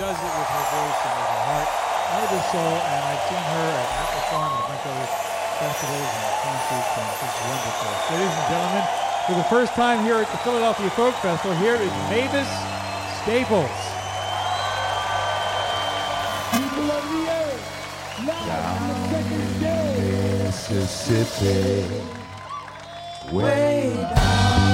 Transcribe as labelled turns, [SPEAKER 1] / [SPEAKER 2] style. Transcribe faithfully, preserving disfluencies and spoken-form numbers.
[SPEAKER 1] does it with her voice and with her heart and with her soul, and I've seen her at Apple Farm and a bunch of other festivals and concerts, and it's wonderful. Ladies and gentlemen, for the first time here at the Philadelphia Folk Festival, here is Mavis Staples.
[SPEAKER 2] People of the earth, live on the second day.
[SPEAKER 3] Mississippi,
[SPEAKER 2] Way down.